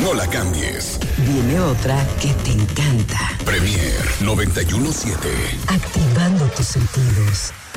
no la cambies. Viene otra que te encanta. Premier 91.7. Activando tus sentidos.